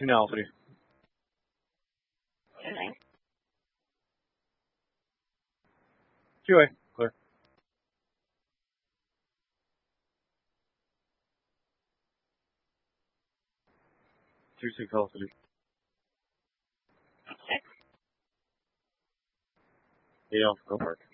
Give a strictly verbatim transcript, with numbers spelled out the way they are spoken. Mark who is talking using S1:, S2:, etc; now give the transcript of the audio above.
S1: Two Alpha.
S2: Okay.
S1: Two A. Clear. Two six Alpha.
S2: Okay.
S1: Eight Alpha. Go Park.